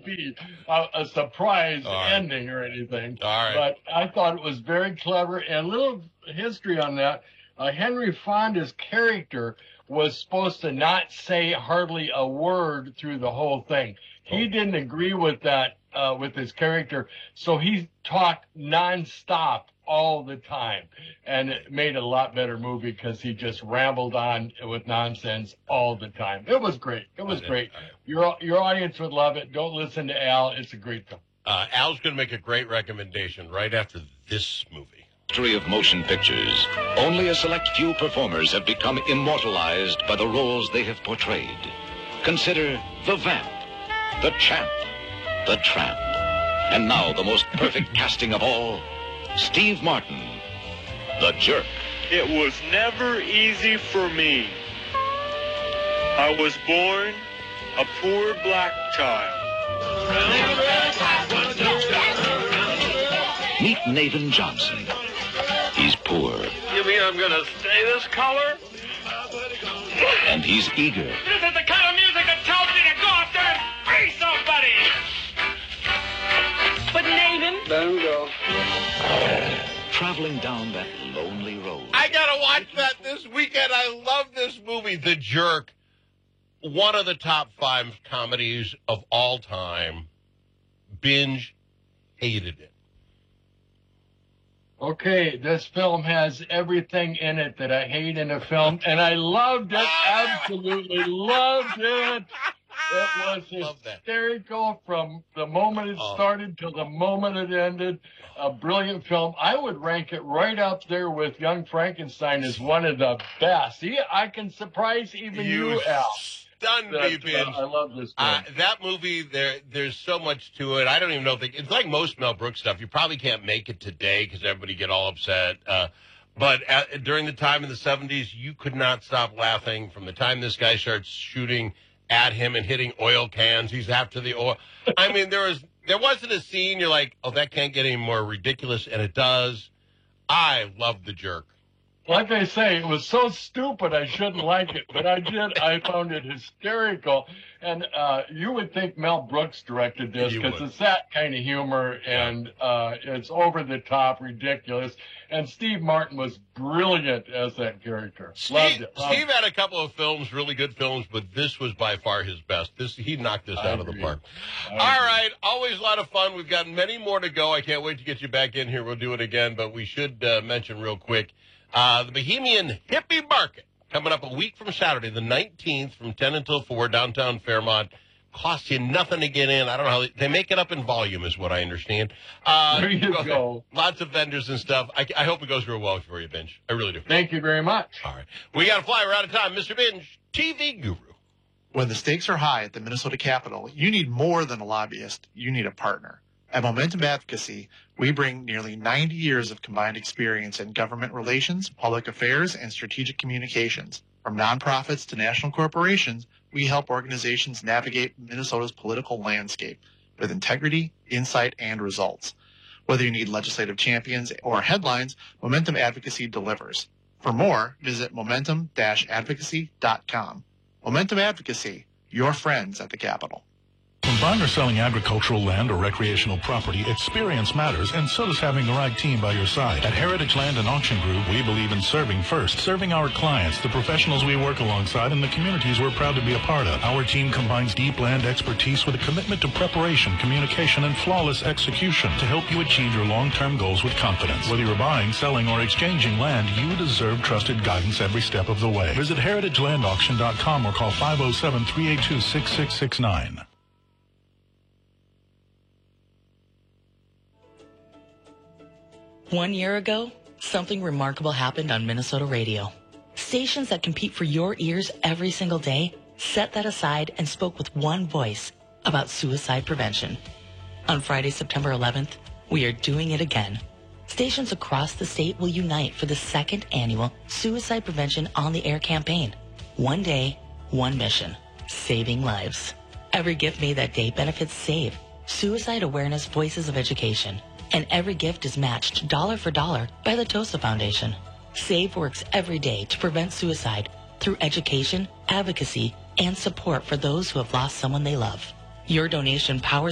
be a surprise ending or anything. All right. But I thought it was very clever. And a little history on that. Henry Fonda's character was supposed to not say hardly a word through the whole thing. He didn't agree with that, with his character, so he talked nonstop all the time, and it made a lot better movie because he just rambled on with nonsense all the time. It was great. It was great. Your audience would love it. Don't listen to Al. It's a great film. Al's going to make a great recommendation right after this movie. History of motion pictures, only a select few performers have become immortalized by the roles they have portrayed. Consider the Vamp, the Champ, the Tramp, and now the most perfect casting of all, Steve Martin, the Jerk. It was never easy for me. I was born a poor black child. Meet Nathan Johnson. He's poor. You mean I'm gonna stay this color? And he's eager. This is the kind of music that tells me to go out there and free somebody! But Nathan... Let him go. Traveling down that lonely road. I gotta watch that this weekend. I love this movie, The Jerk. One of the top 5 comedies of all time. Binge hated it. Okay, this film has everything in it that I hate in a film, and I loved it, absolutely loved it. It was hysterical from the moment it started till the moment it ended. A brilliant film. I would rank it right up there with Young Frankenstein as one of the best. See, I can surprise even you, Al. Stunned me, Binge. I love this film. That movie, there's so much to it. I don't even know if it's like most Mel Brooks stuff. You probably can't make it today because everybody get all upset. But during the time in the 70s, you could not stop laughing from the time this guy starts shooting at him and hitting oil cans. He's after the oil. I mean, there wasn't a scene you're like, oh, that can't get any more ridiculous, and it does. I love The Jerk. Like I say, it was so stupid I shouldn't like it, but I did. I found it hysterical. And you would think Mel Brooks directed this because it's that kind of humor, and it's over the top, ridiculous. And Steve Martin was brilliant as that character. Loved it. Steve had a couple of films, really good films, but this was by far his best. He knocked this out of the park. All right, always a lot of fun. We've got many more to go. I can't wait to get you back in here. We'll do it again, but we should mention real quick. The Bohemian Hippie Market, coming up a week from Saturday, the 19th, from 10 until 4, downtown Fairmont. Costs you nothing to get in. I don't know how they make it up in volume, is what I understand. There you go. Lots of vendors and stuff. I hope it goes real well for you, Binge. I really do. Thank you very much. All right. We got to fly. We're out of time. Mr. Binge, TV Guru. When the stakes are high at the Minnesota Capitol, you need more than a lobbyist. You need a partner. At Momentum Advocacy, we bring nearly 90 years of combined experience in government relations, public affairs, and strategic communications. From nonprofits to national corporations, we help organizations navigate Minnesota's political landscape with integrity, insight, and results. Whether you need legislative champions or headlines, Momentum Advocacy delivers. For more, visit momentum-advocacy.com. Momentum Advocacy, your friends at the Capitol. When buying or selling agricultural land or recreational property, experience matters, and so does having the right team by your side. At Heritage Land and Auction Group, we believe in serving first, serving our clients, the professionals we work alongside, and the communities we're proud to be a part of. Our team combines deep land expertise with a commitment to preparation, communication, and flawless execution to help you achieve your long-term goals with confidence. Whether you're buying, selling, or exchanging land, you deserve trusted guidance every step of the way. Visit heritagelandauction.com or call 507-382-6669. 1 year ago, something remarkable happened on Minnesota radio. Stations that compete for your ears every single day set that aside and spoke with one voice about suicide prevention. On Friday, September 11th, we are doing it again. Stations across the state will unite for the second annual Suicide Prevention on the Air campaign. One day, one mission, saving lives. Every gift made that day benefits SAVE, Suicide Awareness Voices of Education. And every gift is matched dollar for dollar by the TOSA Foundation. SAVE works every day to prevent suicide through education, advocacy, and support for those who have lost someone they love. Your donation powers